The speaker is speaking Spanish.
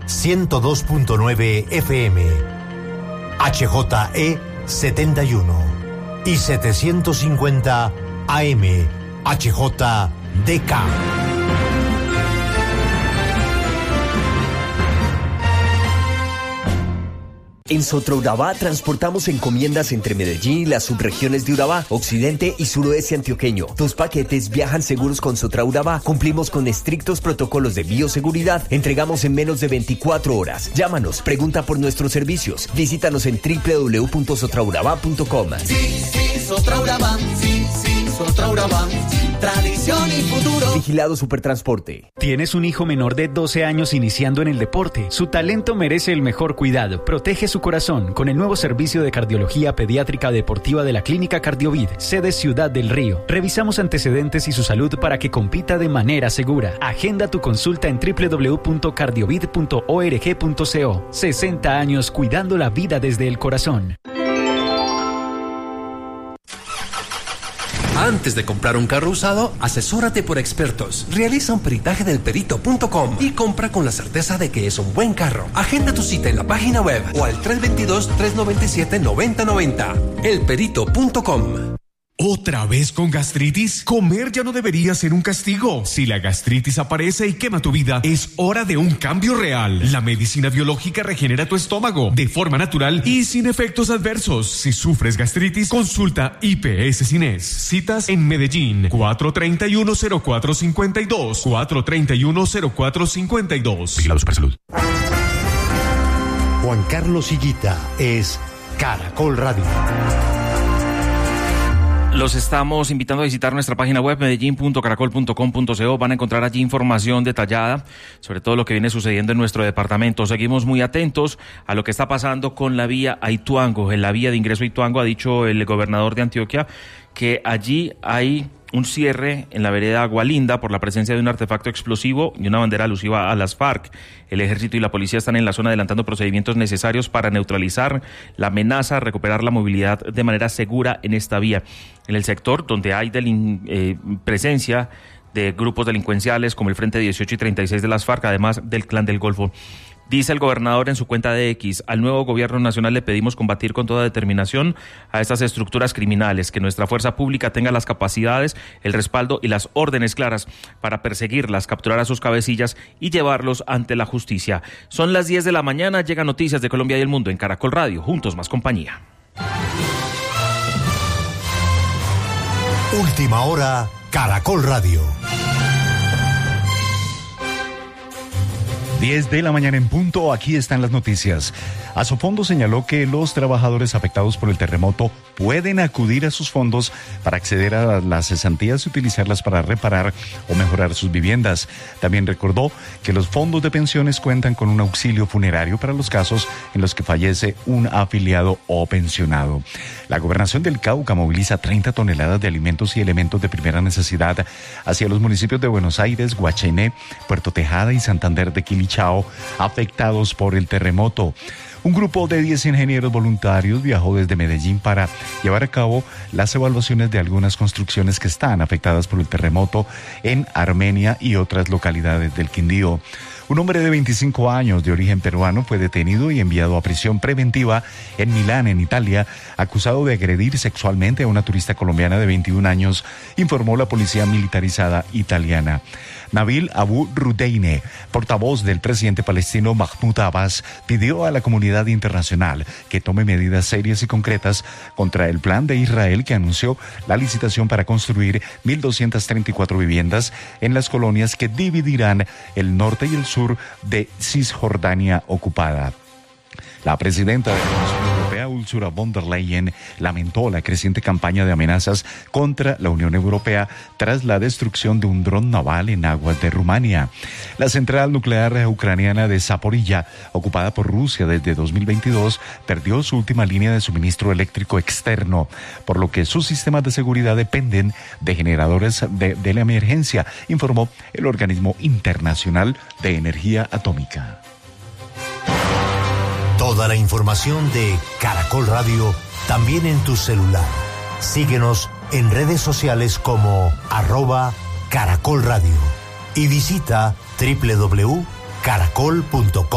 102.9 FM, HJE 71 y 750 AM, HJDK. En Sotraurabá transportamos encomiendas entre Medellín y las subregiones de Urabá, occidente y suroeste antioqueño. Tus paquetes viajan seguros con Sotraurabá. Cumplimos con estrictos protocolos de bioseguridad. Entregamos en menos de 24 horas. Llámanos, pregunta por nuestros servicios. Visítanos en www.sotraurabá.com. Sí, Sotraurabá. Sí, Sotraurabá. Tradición y futuro. Vigilado Supertransporte. ¿Tienes un hijo menor de 12 años iniciando en el deporte? Su talento merece el mejor cuidado. Protege su corazón con el nuevo servicio de cardiología pediátrica deportiva de la Clínica Cardiovid, sede Ciudad del Río. Revisamos antecedentes y su salud para que compita de manera segura. Agenda tu consulta en www.cardiovid.org.co. 60 años cuidando la vida desde el corazón. Antes de comprar un carro usado, asesórate por expertos. Realiza un peritaje del perito.com y compra con la certeza de que es un buen carro. Agenda tu cita en la página web o al 322-397-9090. elperito.com. ¿Otra vez con gastritis? Comer ya no debería ser un castigo. Si la gastritis aparece y quema tu vida, es hora de un cambio real. La medicina biológica regenera tu estómago de forma natural y sin efectos adversos. Si sufres gastritis, consulta IPS Cines. Citas en Medellín, 431-0452. 431-0452. Vigilado Supersalud. Juan Carlos Higuita es Caracol Radio. Los estamos invitando a visitar nuestra página web medellin.caracol.com.co. Van a encontrar allí información detallada sobre todo lo que viene sucediendo en nuestro departamento. Seguimos muy atentos a lo que está pasando con la vía a Ituango. En la vía de ingreso a Ituango ha dicho el gobernador de Antioquia que allí hay un cierre en la vereda Agualinda por la presencia de un artefacto explosivo y una bandera alusiva a las FARC. El ejército y la policía están en la zona adelantando procedimientos necesarios para neutralizar la amenaza, recuperar la movilidad de manera segura en esta vía. En el sector donde hay presencia de grupos delincuenciales como el Frente 18 y 36 de las FARC, además del Clan del Golfo. Dice el gobernador en su cuenta de X: al nuevo gobierno nacional le pedimos combatir con toda determinación a estas estructuras criminales, que nuestra fuerza pública tenga las capacidades, el respaldo y las órdenes claras para perseguirlas, capturar a sus cabecillas y llevarlos ante la justicia. Son las 10 de la mañana, llegan noticias de Colombia y el mundo en Caracol Radio, juntos más compañía. Última hora, Caracol Radio. 10 de la mañana en punto, aquí están las noticias. Asofondo señaló que los trabajadores afectados por el terremoto pueden acudir a sus fondos para acceder a las cesantías y utilizarlas para reparar o mejorar sus viviendas. También recordó que los fondos de pensiones cuentan con un auxilio funerario para los casos en los que fallece un afiliado o pensionado. La Gobernación del Cauca moviliza 30 toneladas de alimentos y elementos de primera necesidad hacia los municipios de Buenos Aires, Guachené, Puerto Tejada y Santander de Quilichao, afectados por el terremoto. Un grupo de 10 ingenieros voluntarios viajó desde Medellín para llevar a cabo las evaluaciones de algunas construcciones que están afectadas por el terremoto en Armenia y otras localidades del Quindío. Un hombre de 25 años de origen peruano fue detenido y enviado a prisión preventiva en Milán, en Italia, acusado de agredir sexualmente a una turista colombiana de 21 años, informó la policía militarizada italiana. Nabil Abu Rudeine, portavoz del presidente palestino Mahmoud Abbas, pidió a la comunidad internacional que tome medidas serias y concretas contra el plan de Israel que anunció la licitación para construir 1.234 viviendas en las colonias que dividirán el norte y el sur de Cisjordania ocupada. La presidenta de la Comisión Europea, Ursula von der Leyen, lamentó la creciente campaña de amenazas contra la Unión Europea tras la destrucción de un dron naval en aguas de Rumania. La central nuclear ucraniana de Zaporilla, ocupada por Rusia desde 2022, perdió su última línea de suministro eléctrico externo, por lo que sus sistemas de seguridad dependen de generadores de la emergencia, informó el Organismo Internacional de Energía Atómica. Toda la información de Caracol Radio también en tu celular. Síguenos en redes sociales como @Caracol Radio y visita www.caracol.com.